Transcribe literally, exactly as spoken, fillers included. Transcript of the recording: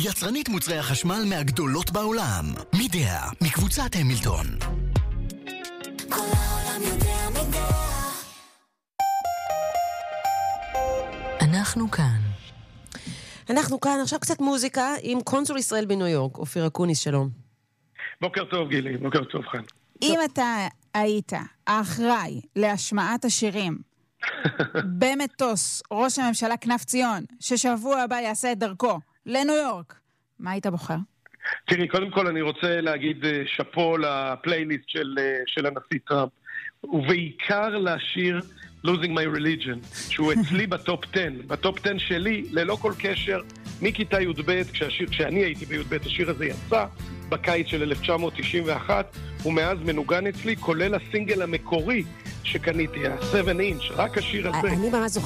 יצרנית מוצרי החשמל מהגדולות בעולם. מידע, מקבוצת המילטון. כל העולם יודע מידע. אנחנו כאן. אנחנו כאן, עכשיו קצת מוזיקה עם קונסול ישראל בניו יורק. אופיר אקוניס, שלום. בוקר טוב גילי, בוקר טוב חן. אם אתה היית האחראי להשמעת השירים במטוס ראש הממשלה כנף ציון, ששבוע הבא יעשה את דרכו לניו יורק, מה היית בוחר? תראי, קודם כל אני רוצה להגיד שפו לפלייליסט של, של הנשיא טראמפ, ובעיקר לשיר Losing My Religion, שהוא אצלי בטופ עשר, בטופ עשר שלי, ללא כל קשר, מכיתה י' ב', כשהשיר, כשאני הייתי בי' ב', השיר הזה יצא בקיץ של אלף תשע מאות תשעים ואחת, ומאז מנוגן אצלי, כולל הסינגל המקורי שקניתי, ה-שבע אינץ', רק השיר הזה. אני ממש זוכרת